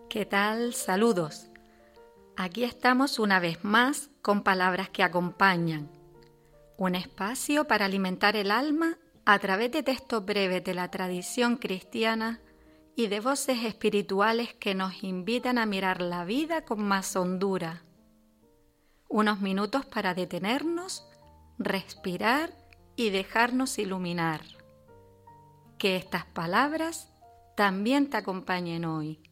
¿Qué tal? Saludos. Aquí estamos una vez más con palabras que acompañan. Un espacio para alimentar el alma a través de textos breves de la tradición cristiana y de voces espirituales que nos invitan a mirar la vida con más hondura. Unos minutos para detenernos, respirar y dejarnos iluminar. Que estas palabras también te acompañen hoy.